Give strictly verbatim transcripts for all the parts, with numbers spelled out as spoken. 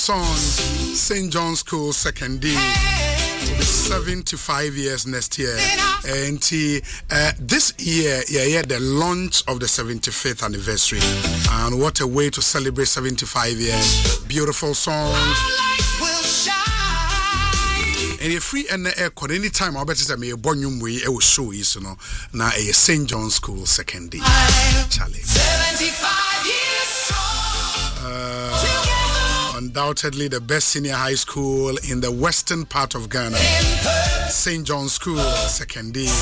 Son, Saint John's School Second D, will be seventy-five years next year. And uh, this year, yeah, yeah, the launch of the seventy-fifth anniversary. And what a way to celebrate seventy-five years. Beautiful song. And you're free and air code anytime I'll bet it's a me a bonum way, it will show you, you know. Now a Saint John's School Second D. Charlie. seventy-five years uh, undoubtedly the best senior high school in the western part of Ghana. Saint John's School Second D.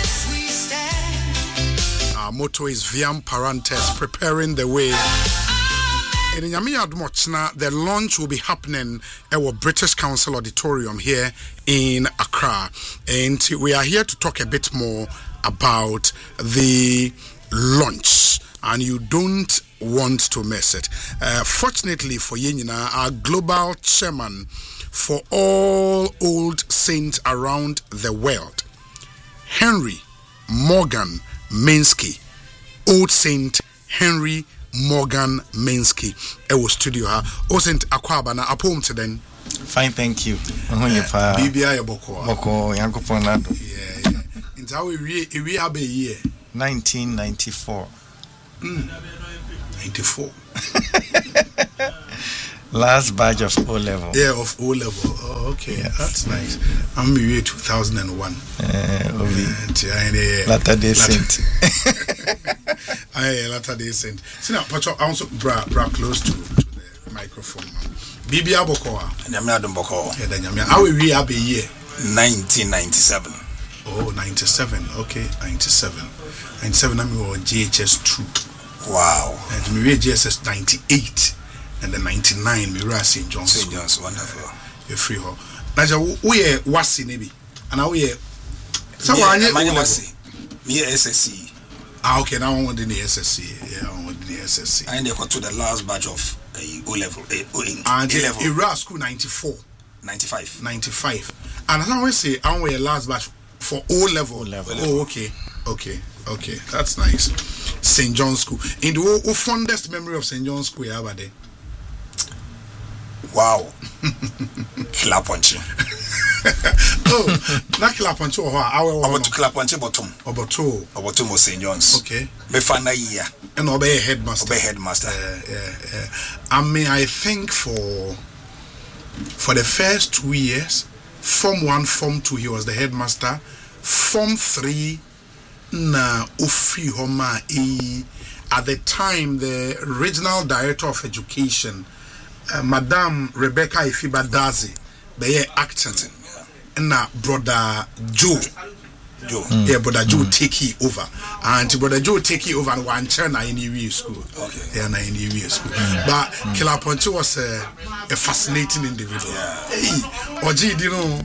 Our motto is Viam Parantes, preparing the way. In Yamiadmochna, the launch will be happening at our British Council Auditorium here in Accra. And we are here to talk a bit more about the launch. And you don't want to miss it. Uh, fortunately for Yenina, our global chairman for all old saints around the world, Henry Morgan Minsky, Old Saint Henry Morgan Minsky, Ewo studio ha. Osent akwaba na apom to then. Fine, thank you. Uh, B B I boko. Boko yanko ponado. Yeah, yeah. Into how we we have a year. nineteen ninety-four. Mm. ninety-four. Last batch of O level. Yeah, of O level. Oh, okay, yes. That's nice. I'm here two thousand one. Uh, uh, Latter Day Saint. Aye, Latter Day Saint. See now, Pacho, I also bra bra close to, to the microphone. B B Abokoa. Nyamia Domboko. Yeah, the Nyamia. How we have a year? nineteen ninety-seven. Oh, ninety-seven. Okay, ninety-seven. ninety-seven. I'm your G H S two. Wow. And we G S S ninety-eight. And the ninety-nine, we were Saint John's. Saint John's, wonderful. You're free ho. Now, we are Wasi maybe, and now we are. So I am Wasi. Me S S C. Ah, okay. Now I want the S S C. Yeah, I want the S S C. I need to go to the last batch of uh, O level. Uh, and A level. Iraq school ninety-four. ninety-five. ninety-five. And as I always say, I want a last batch for O level. O level. Oh, okay, okay, okay. That's nice. Saint John's School. In the o, o fondest memory of Saint John's School, how about that? Wow. Kilaponchi. Oh, not Kilaponchi or how? About to Kilaponchi bottom. About two. About two more Saint John's. Okay. Me find a year. And obey headmaster. Obey headmaster. Uh, yeah, yeah. I mean, I think for for the first two years, Form One, Form Two, he was the headmaster. Form Three, na ufi homa e. At the time, the regional director of education, Uh, Madame Rebecca Ifiba Dazi, they are acting, and now brother Joe, Joe, mm. yeah, brother Joe mm. take it over, and brother Joe take it over and one China in the school, okay, yeah, in the school. Mm. But mm. Kilaponchi was a, a fascinating individual. Yeah. Hey, Oji, you know,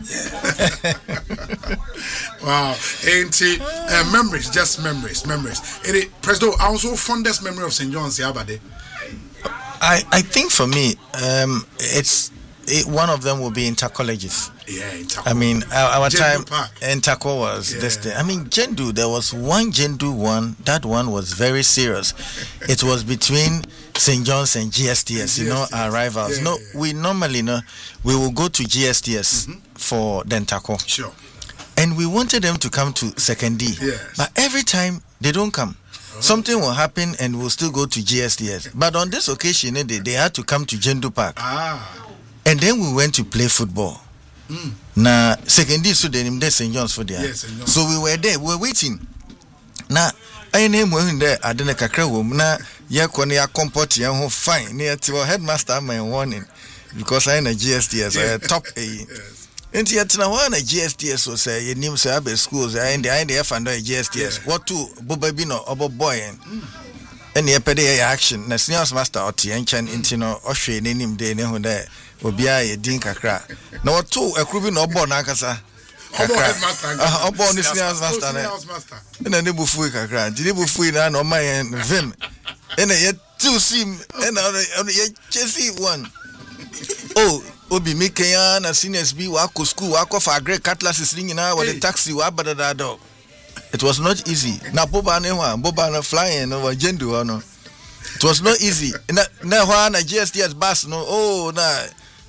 yeah. Wow, ain't it? Uh, memories, just memories, memories. And it, President, I also fondest memory of Saint John's Yabade. I, I think for me, um, it's it, one of them will be intercolleges. Yeah, Interco. I mean, our, our time Park. Interco was yeah. this thing. I mean, Gendu, there was one Gendu one. That one was very serious. It was between Saint John's and G S T S. You know, our rivals. Yeah, no, yeah. we normally know we will go to G S T S mm-hmm. for the Interco. Sure. And we wanted them to come to Second D. Yes. But every time they don't come. Something will happen and we'll still go to G S T S. But on this occasion, they, they had to come to Gendu Park. Ah. And then we went to play football. Mm. Now, second day, so they named Saint John's for there. Yes, so we were there, we were waiting. Now, I name when there, I didn't kakra wom. Now, ya kone ya comport ya ho fine. Near to our headmaster, my warning. Because I in a G S T S, I top A. Yes. And yet now one a G S T S was say your name say abe schools I in the I the F and G S T S. What to Bobabino obo boy and and the pede action. Na senior master or T enchan into no ohwe nanim de ne ho there. Obi a din kakra. Na what to a crew no born akasa. Obo headmaster. Ah obo ni senior master na. Na ne bufu kakra. Di ne bufu na no man vim. And yet two sim and ye chesi one. Oh Obi me Kenya na seniors be wako school wako for great cutlasses nyina with the taxi wa badada do. It was not easy. Na boba ne wa boba na flying over Gendu no. It was not easy. Na na wa na G S T S bus no oh na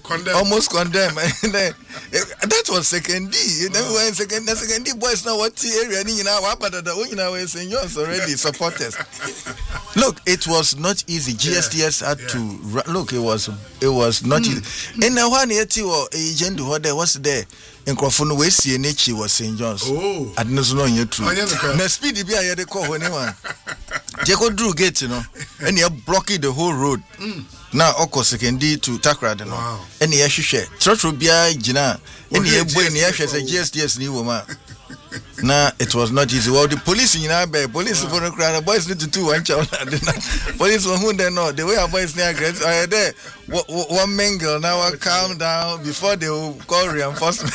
condemn. almost condemned. And then, that was second D. Then we were in second, the second D boys now what area you know what but the you know we're Saint John's already supporters. Look, it was not easy. G S T S had yeah. to look. It was it was not mm. easy. In the one year, or agent who there was there. In Crofon we see Nichi was Saint John's. Oh, I didn't know you too. Na speed be I the call anyone. Jeko drew gate, you know, and you're blocking the whole road. Mm. Now, Oko second D to Takra, you know, wow. And the Ashisha, Church will be a Gina, and the boy in the Ashes, a G S T S new woman. Nah, it was not easy. Well, the police in our bay, police for the crowd, the boys need to do one child. Police who they know the way our boys near great are there. One mingle now, I calm down before they will call reinforcement.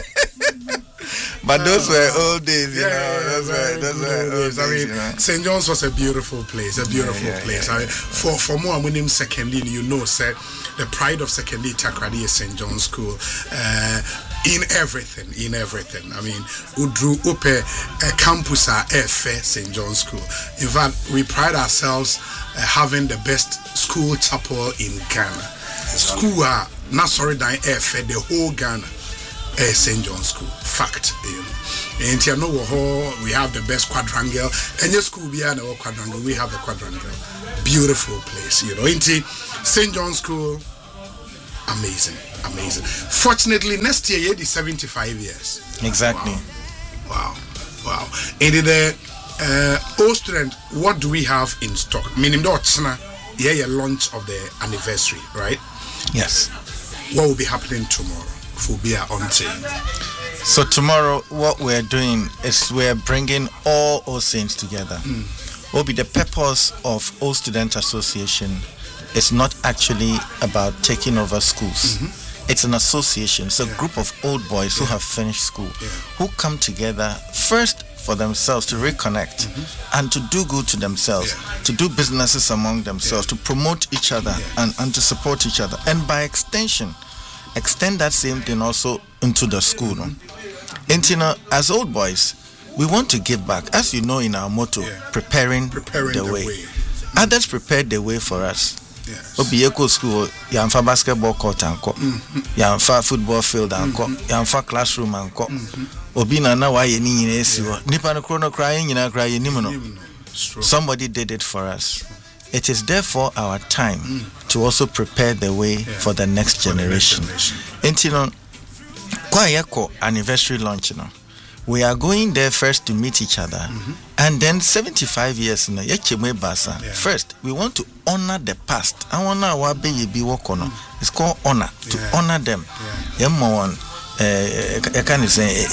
But those were old days, you yeah, know. Yeah, those were, those were old days. I mean, you know? Saint John's was a beautiful place, a beautiful yeah, yeah, place. Yeah, yeah, I mean, for for more, when him secondly, you know, sir, the pride of secondly Takrady is Saint John's School. Uh, in everything, in everything. I mean, Udru Upe campus are F Saint John's School. In fact, we pride ourselves uh, having the best school chapel in Ghana. School are not sorry than F the whole Ghana. Uh, Saint John's School, fact, you know. And you know, we have the best quadrangle. And your school, we have the quadrangle. We have the quadrangle. Beautiful place, you know. Ain't Saint John's School, amazing, amazing. Fortunately, next year, you're seventy-five years. Exactly. Wow, wow. wow. And the uh, old student, what do we have in stock? Meaning, yeah, yeah, launch of the anniversary, right? Yes. What will be happening tomorrow? So tomorrow what we're doing is we're bringing all All Saints together. Mm. What will be the purpose of All Student Association is not actually about taking over schools. Mm-hmm. It's an association. It's a yeah. group of old boys yeah. who have finished school, yeah. who come together first for themselves to reconnect mm-hmm. and to do good to themselves, yeah. to do businesses among themselves, yeah. to promote each other yeah. and, and to support each other. And by extension, extend that same thing also into the school. No? And you know, as old boys, we want to give back. As you know in our motto, yeah. preparing, preparing the, the way. way. Others prepared the way for us. Obieko school, yamfa basketball court anko, yamfa football field anko, yamfa classroom anko. Obi na na wa ye ni nyina esiwo. Nipa no kro no crying nyina cry ye nimu no. Somebody did it for us. It is therefore our time mm. to also prepare the way yeah. for the next for generation. And you know, kwa anniversary launch, you know, we are going there first to meet each other, mm-hmm. and then seventy-five years, you know, yeah. First, we want to honor the past. I want our baby be work on. It's called honor, to yeah. honor them. Yeah, more I can't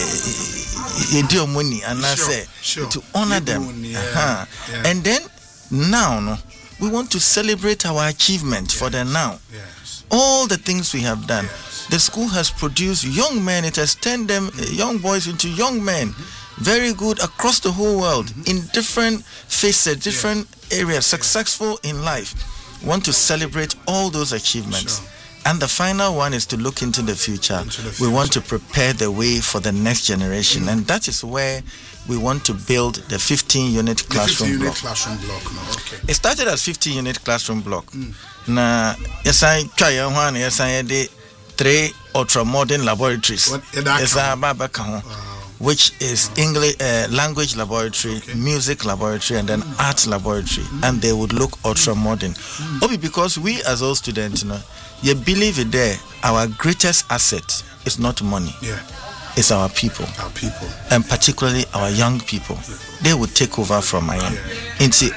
say idio money, and I say to honor them. Yeah. Uh-huh. Yeah. And then now, no. We want to celebrate our achievement yes. for the now. Yes. All the things we have done. Yes. The school has produced young men. It has turned them, mm-hmm. uh, young boys into young men. Mm-hmm. Very good across the whole world mm-hmm. in different faces, different yeah. areas, successful yeah. in life. We want to celebrate all those achievements. Sure. And the final one is to look into the future. Into the future. We want to prepare the way for the next generation. Mm-hmm. And that is where we want to build the fifteen unit classroom fifteen block. classroom block. No, okay. It started as fifteen unit classroom block. Mm. Na yes I try one yes I did three ultra modern laboratories. Yes I wow. which is wow. English uh, language laboratory, okay. music laboratory, and then mm. art laboratory, mm. and they would look ultra modern. Mm. Only because we as all students, you know, you believe it there, our greatest asset is not money. Yeah. It's our people. Our people. And particularly our young people. Yeah. They will take over from I am. And see,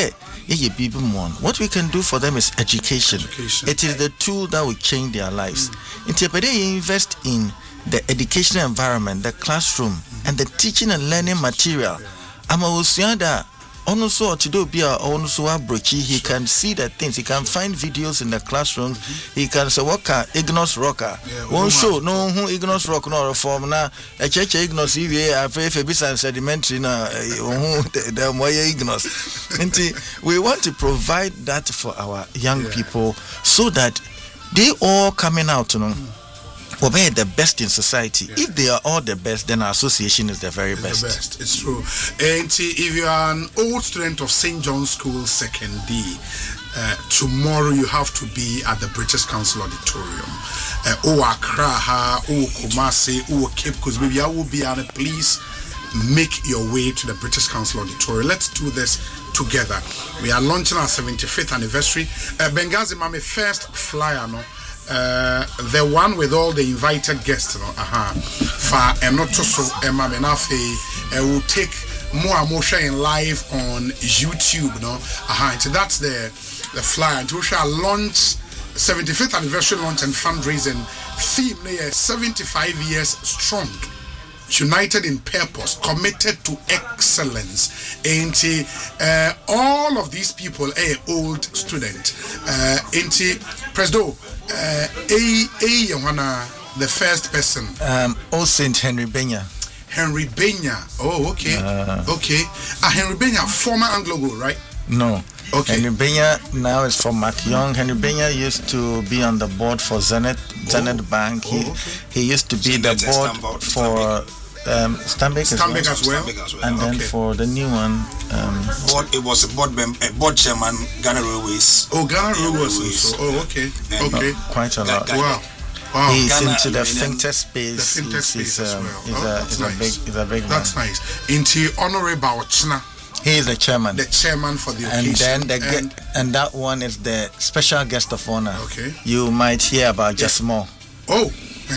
what we can do for them is education. education. It is the tool that will change their lives. Mm. And they invest in the educational environment, the classroom, mm. and the teaching and learning material. I'm a Also, to be also he can see the things. He can find videos in the classrooms. Mm-hmm. He can say, "What can Ignos rocker? One show no who Ignos rock no reform na a church Ignos E V A after bisa sedimentary na who the more Ignos." We want to provide that for our young yeah. people so that they all coming out, you know. Mm. Obey the best in society. Yeah. If they are all the best, then our association is the very it's best. The best. It's true. And if you are an old student of Saint John's School Second D, uh, tomorrow you have to be at the British Council Auditorium. o Accra ha, o Kumasi, o Cape Coast, baby, I will be on it. Please make your way to the British Council Auditorium. Let's do this together. We are launching our seventy-fifth anniversary. Uh, Benghazi Mami first flyer, no? Uh, the one with all the invited guests, no? Aha. Fa and not so Mami Nafi will take more and more sharing live on YouTube, no? Aha. So that's the the flyer. And we shall launch seventy-fifth anniversary launch and fundraising theme. seventy-five years strong. United in purpose, committed to excellence. And uh, all of these people are old students. Uh, and President, uh, a a the first person. Um, Old Saint Henry Benya. Henry Benya. Oh, okay, uh, okay. Uh, Henry Benya, former Anglo Gold, right? No. Okay. Henry Benya now is from McYoung. Henry Benya used to be on the board for Zenith, oh. Zenith Bank. He oh, okay. he used to be so the board, board for um, Stanbic as, well. as well. as well. And then okay. for the new one, um, board, it was a board, mem- a board chairman, Ghana Railways. Oh, Ghana Railways. So, oh, okay, and okay. Quite a lot. G- wow. Wow. He's Ghana, into the Iranian, fintech space. The fintech space he's, as um, well. He's, oh, a, that's he's nice. a big, he's a big That's man. nice. Into Honorable Ochna. He is the chairman. The chairman for the and occasion. then the and, ge- and that one is the special guest of honor. Okay. You might hear about yeah. Jasmo. Oh.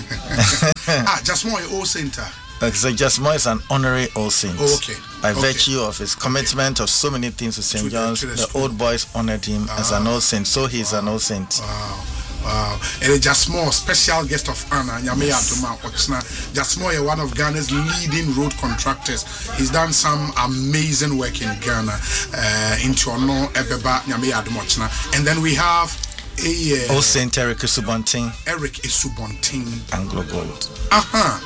ah, Jasmo, a Old Center. Okay, so Jasmo is an honorary Old Saint. Oh, okay. By okay. virtue of his commitment okay. of so many things to Saint To John's, the, the, the old boys honored him ah. as an Old Saint. So he's wow. an Old Saint. Wow. Wow. And Jasmo, special guest of honor. Yes. Jasmo is one of Ghana's leading road contractors. He's done some amazing work in Ghana. Uh, into Ono, Ebeba, and then we have a uh, Old Saint Eric Isubontin. Eric Isubontin. Anglo Gold. Aha.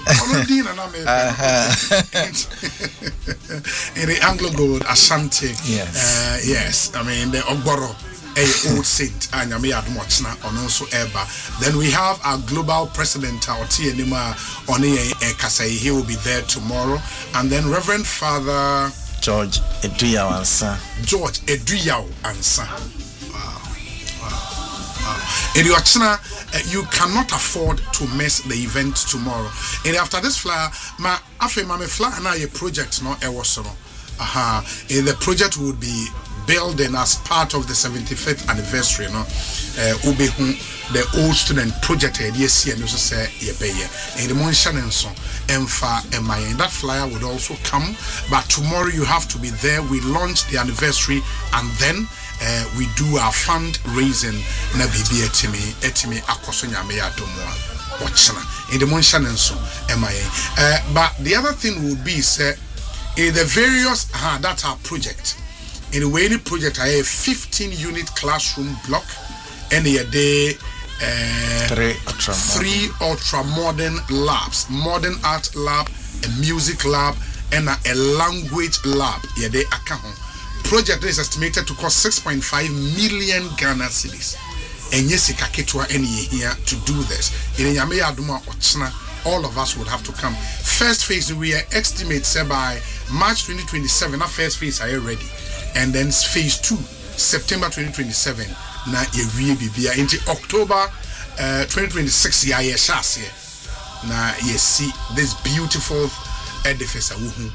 In the Anglo Gold, Ashanti. Yes. Uh, yes. I mean, the Ogboro. A Old Saint and also Eba. Then we have our global president Oti Enima Oni Kasai. He will be there tomorrow. And then Reverend Father George Eduyao Ansa. George Eduyao Ansa. Wow. Wow. Wow. In Yochina, uh, you cannot afford to miss the event tomorrow. And after this flyer, ma afe mame flyer na a project no ewoso no. Aha. And the project would be building as part of the seventy-fifth anniversary, no, uh, Ubehu, the old student project, yes, and also say, yeah, and the Monshan and so, and far, and my, and that flyer would also come, but tomorrow you have to be there. We launch the anniversary, and then uh, we do our fundraising, na bibi etimi, etimi akosonya me adomwa, watchana, in the Monshan and so, and my, uh, but the other thing would be, say, in the various, ah, that's our project. In the way any project, I have fifteen unit classroom block, and a day uh, three ultra three ultra modern labs, modern art lab, a music lab, and a, a language lab. Yeah, they account. Project is estimated to cost six point five million Ghana cedis. And yes, Kaketwa any here to do this. In Yamea Aduma Ochna, all of us would have to come. First phase, we are estimated say by March twenty twenty-seven. Our first phase are ready. And then phase two, September twenty twenty-seven. Na ye bibia into October uh, twenty twenty-six. Ya ye shas ye. Na ye see this beautiful edifice.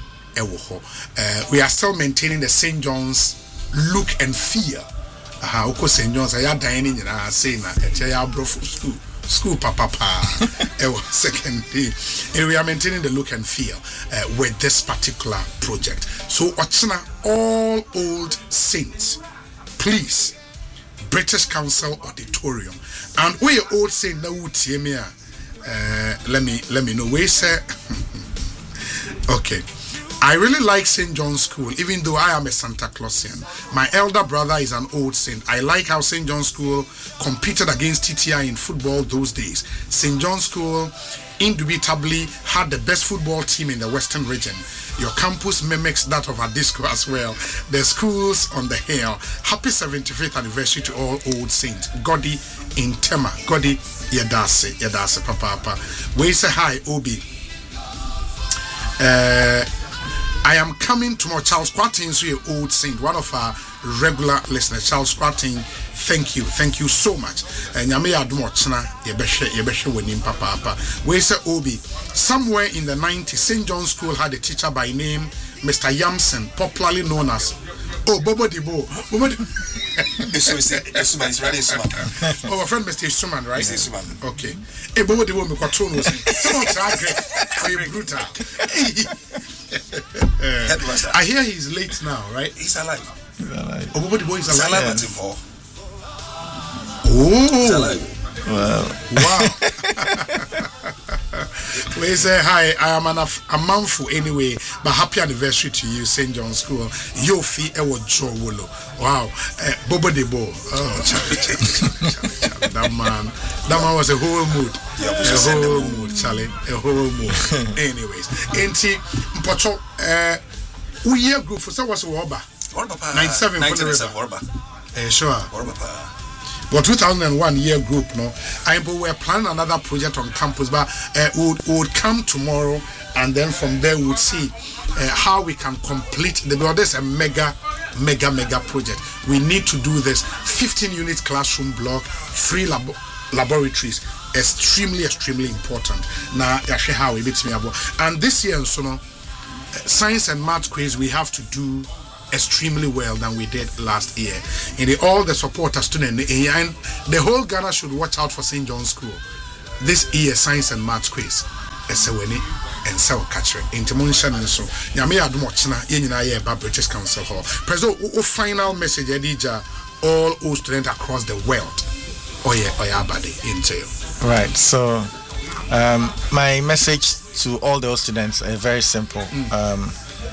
Uh, we are still maintaining the Saint John's look and feel. Aha, uko Saint John's. I am dining in a say na. Eche ya bro for school. School papa pa. Second day. And we are maintaining the look and feel uh, with this particular project. So Ochina, all old saints, please, British Council Auditorium. And we old saint na utie me uh let me let me know. We say okay. I really like Saint John's School, even though I am a Santa Clausian. My elder brother is an old saint. I like how Saint John's School competed against T T I in football those days. Saint John's School indubitably had the best football team in the Western region. Your campus mimics that of Adisco as well. The schools on the hill. Happy seventy-fifth anniversary to all old saints. Godi in Tema. Godi Yadase. Yadase Papa Papa. We say hi, Obi. Uh, I am coming tomorrow. Charles Quatin, so your old saint, one of our regular listeners. Charles Quatin, thank you, thank you so much. And Yami Adumo China, Yebeshe, Yebeshe Wenim Papa. We say Obi, somewhere in the nineties, Saint John's School had a teacher by name Mister Yamson, popularly known as Oh Bobo Dibo. Bobo Dibo. Isuman, it's really Isuman. Oh, our friend Mister Isuman, right? Mister Isuman. Okay. Hey, Bobo Dibo, me kwatono was. Some are great. Brutal. Uh, I hear he's late now, right? He's alive. He's alive. Oh, Bobo Dibo is He's alive. alive until four. Oh. He's alive. Well. Wow. We say hi. I am an af- a manful anyway, but happy anniversary to you, Saint John's School. Yofi Ewo Joe Wolo. Wow. Uh, Bobo Debo. Oh, Charlie, Charlie, Charlie, Charlie, Charlie. That man, that man was a whole mood. Yeah, a whole mood, Charlie. A whole mood. Anyways, Enti Mpocho. Uh, we year group for so what's Warba. Warba. ninety-seven. ninety-seven. Warba. Eh, sure. Warba. But two thousand one year group, no, I but we're planning another project on campus, but uh, we would, we would come tomorrow, and then from there we would see uh, how we can complete the. Because there's a mega, mega, mega project. We need to do this fifteen unit classroom block, three lab- laboratories, extremely, extremely important. Now, actually, how we beat me about. And this year, so no, uh, science and math quiz we have to do extremely well than we did last year. In the, all the supporters students, and the whole Ghana should watch out for Saint John's School. This year, science and math quiz. Esewani and so catch it. Intimontion and so. Yami Admochna, Yenina Ye British Council Hall. Preso, o final message, Edija, all O students across the world. Oye, Oyabadi, in jail. Right. So, um, my message to all those students is very simple. Mm. Um,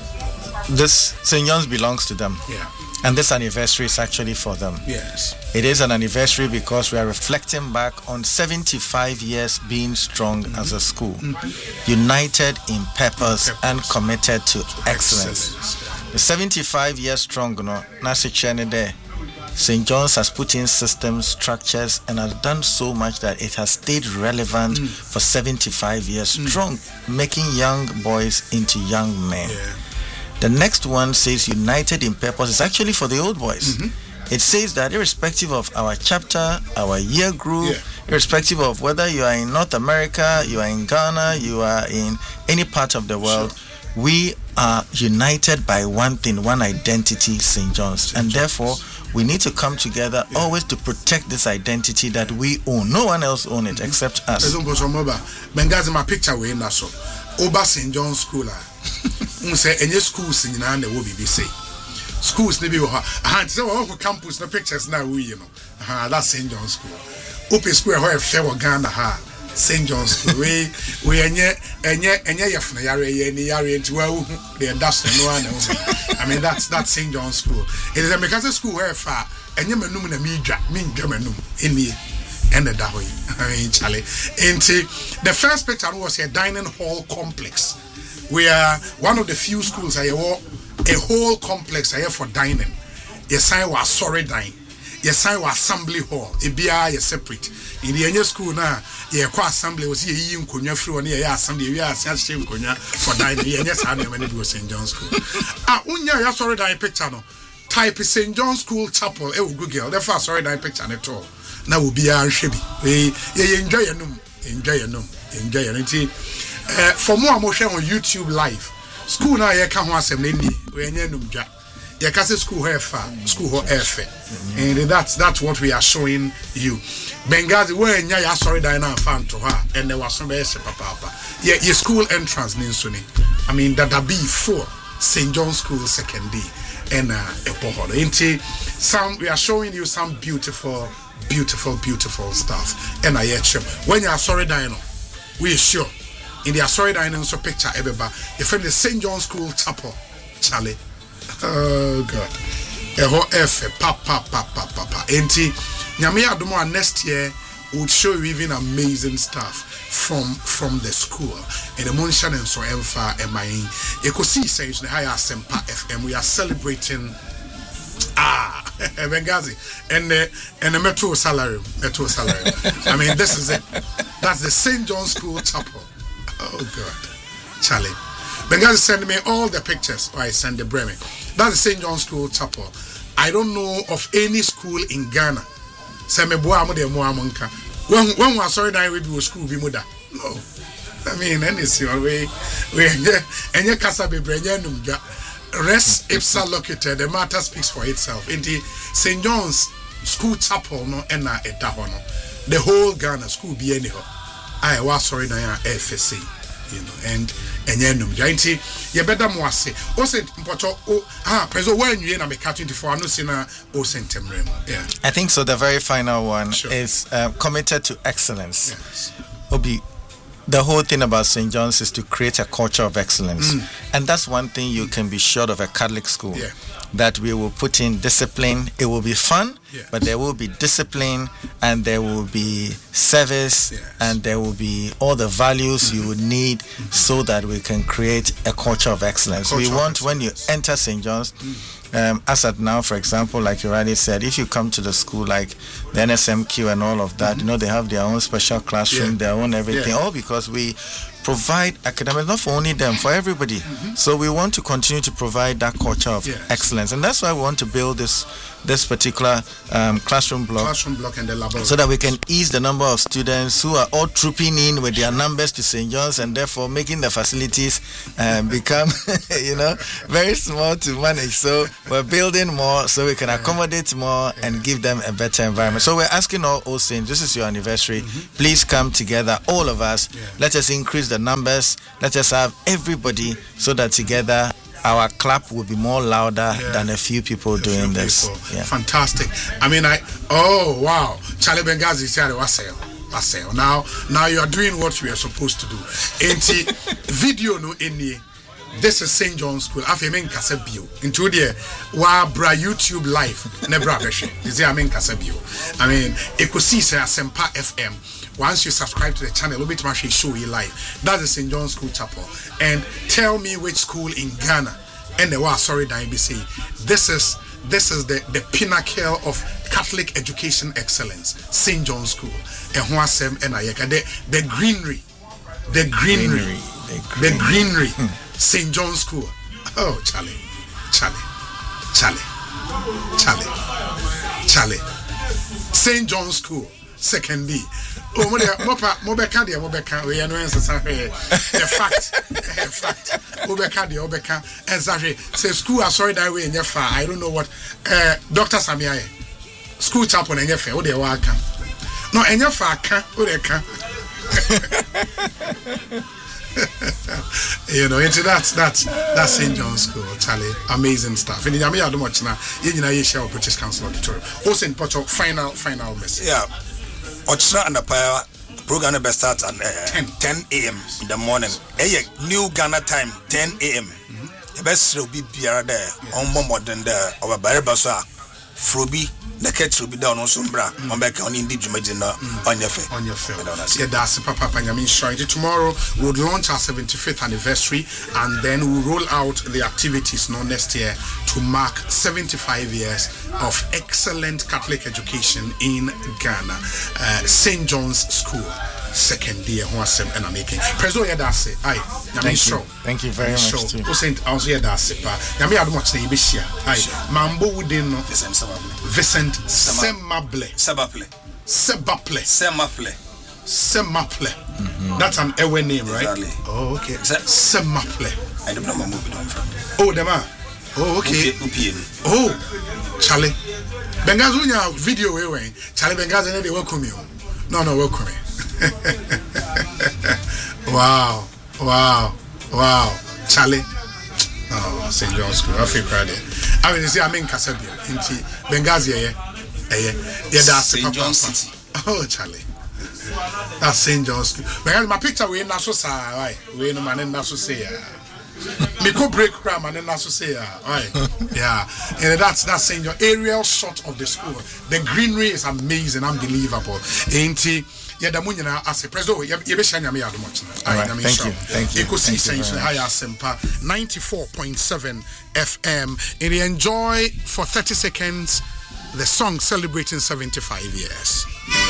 This Saint John's belongs to them. Yeah. And this anniversary is actually for them. Yes. It is an anniversary because we are reflecting back on seventy-five years being strong mm-hmm. as a school, mm-hmm. united in purpose, purpose and committed to, to excellence. excellence. The seventy-five years strong, no, Nasi Chene there. Saint John's has put in systems, structures, and has done so much that it has stayed relevant mm. for seventy-five years mm. strong, making young boys into young men. Yeah. The next one says united in purpose. It's actually for the old boys. Mm-hmm. It says that irrespective of our chapter, our year group, yeah. irrespective of whether you are in North America, you are in Ghana, you are in any part of the world, sure. we are united by one thing, one identity, Saint John's. Saint and John's. Therefore, we need to come together yeah. always to protect this identity that we own. No one else owns it mm-hmm. except us. Bengazi, my picture we in that so. Oba Saint John's School. Say any schools in Nana will be say. Schools maybe ha say we campus no pictures now we you know. Ah that's Saint John's School. Open school where fair Ghana ha Saint John's School. We we enye enye enye yefna yare ye ni yare nti wa hu the dust no one. I mean that's that's Saint John's School. It is a Mekase school where far enye manum na mi dwa mi dwa manum eni and the dahoy. I mean Charlie. Into the first picture was a dining hall complex. We are one of the few schools I have a whole complex I have for dining. Yes, I was sorry dine. Yes, I was assembly hall. A B I is separate. In the other school now, yeah, qua assembly was here in Konya free on here assembly. We are such shame Konya for dining. Yes, I know when it was Saint John's School. Ah, unya ya sorry dine picture no. Type Saint John's School Chapel. Eh, Google. Therefore, sorry dine picture at all. Now will be our shebi. We enjoy your num, enjoy your num, enjoy your num. Uh, for more emotion on YouTube live. School now you can't want some nini. We are near Numja. You can say school here far, school here fair. And that's that's what we are showing you. Bengazi, where you are sorry that I found to her, and there was some best papa. Yeah, your school entrance means Sunni. I mean that be for Saint John's School Second D and uh Epoholo. Ain't some we are showing you some beautiful, beautiful, beautiful stuff. And I yet when you are sorry that we are sure. In the Asori Dinosaur picture, everybody, you find the Saint John's School Chapel, Charlie. Oh God, a whole F, papa, papa, papa. Enti, Nyamia Dumo next year would show you even amazing stuff from from the school. And the Moonshan and so Emfa and my, you could see says the higher Sempa F M. We are celebrating ah Bengazi and the and the Metro salary, Metro salary. I mean, this is it. That's the Saint John's School Chapel. Oh God, Charlie. Benghazi send me all the pictures. I send the Bremen. That's the Saint John's School Chapel. I don't know of any school in Ghana. Say me boy amode mo amonka. When when we sorry that we do school be muda. No. I mean, any see way we enye kasa bebre enye numga. Res ipsa located. The matter speaks for itself. In the Saint John's School Chapel no ena eta ho no. The whole Ghana school be anyhow. I was sorry na F S C, you know, and enye numga. Inti ye better mo ase. O se mpoto o ah preso when you na me twenty-four no se na o sentemrem. Yeah. I think so. The very final one sure. is uh, committed to excellence. Yes. Obi, the whole thing about Saint John's is to create a culture of excellence. Mm. And that's one thing you can be sure of a Catholic school. Yeah. That we will put in discipline. It will be fun, yeah. but there will be discipline and there will be service yes. and there will be all the values mm-hmm. you would need mm-hmm. so that we can create a culture of excellence. Culture we want excellence. When you enter Saint John's, mm-hmm. um, as at now, for example, like you already said, if you come to the school like the N S M Q and all of that, mm-hmm. you know, they have their own special classroom, yeah. their own everything, yeah. all because we provide academics, not for only them, for everybody. Mm-hmm. So we want to continue to provide that culture of yes. excellence. And that's why we want to build this this particular um, classroom block. Classroom block and the laboratory. So that we can ease the number of students who are all trooping in with their numbers to Saint John's and therefore making the facilities um, become, you know, very small to manage. So we're building more so we can accommodate more yeah. and give them a better environment. So we're asking all, all Saints, this is your anniversary. Mm-hmm. Please come together, all of us. Yeah. Let us increase the numbers. Let us have everybody so that together our clap will be more louder yeah. than a few people a doing few this. People. Yeah. Fantastic. I mean, I oh wow, Charlie Benghazi said wassail, wassail. Now, now you are doing what you are supposed to do. Enti video no any. This is Saint John's School. Afi men kasabio. Into the wa bra YouTube live. Nebra beshe. Is I mean kasabio. I mean, ekosi say Asempa F M. Once you subscribe to the channel, we'll be to show you live. That's the Saint John's School Chapel. And tell me which school in Ghana. And the was sorry, D B C. This is this is the, the pinnacle of Catholic education excellence. Saint John's School. And the the greenery, the greenery, the greenery. Saint John's School. Oh, Charlie, Charlie, Charlie, Charlie, Charlie. Saint John's School. Second D. Oh, Mopa, Mobeka, the Mobeka, we are no answer. The fact, the fact, Mobeka, the Obeka, and Zari say school are sorry that way in your far. I don't know what, uh, Doctor Samia, school chapel in your fair, what they walk. No, in your far, can, what they can. You know, into that's that's that's Saint John's School, Charlie. Amazing stuff. And I mean, I don't much now. You know, you share British Council Auditorium. Also in Porto, final, final message. Yeah. Ochra and the Power program will start at uh, ten a.m. in the morning. Hey, new Ghana time, ten a.m. The best will be there on more than the over Barabasa, Frobi, the catch will be down on Sombra, on back on Indeed Jumajina on your face. On your face. Yeah, that's Papa Panyamin Shrine. Tomorrow we'll launch our seventy-fifth anniversary and then we'll roll out the activities no next year to mark seventy-five years of excellent Catholic education in Ghana. Uh, Saint John's School. Second year, who was and I'm making. Preso Yadase, aye, thank you. Thank you very much. Too. Who sent also Yadase, pa. Yami had much name this year. Aye, Mambo within Vincent Semable. Vincent Semable. Sebaple. Sebaple. Semaple. Semaple. That's an Ewe name, right? Exactly. Oh, okay. Semaple. I don't know where movie down from. Oh, the man. Oh, okay. Oh, Charlie. Benghazi, video way. Charlie Benghazi, they welcome you. No, no, welcome me. Wow, wow, wow, Charlie. Oh, Saint John's School. I feel proud. I mean, you see, I'm in Kasabia, in Benghazi, eh, eh, yeah, that's Saint John's City. Oh, Charlie, that's Saint John's School. But my picture, we in Nassau, right? We in man in Nassau, say, me go break cram and then Nassau, say, right? Yeah, and that's that's Saint John. Aerial shot of the school. The greenery is amazing, unbelievable. Ain't he? Yeah, the money now as a president. You be sharing me out much. Alright, thank you, thank you. You could see saying so higher Sempa ninety-four point seven F M. And you enjoy for thirty seconds the song celebrating seventy-five years.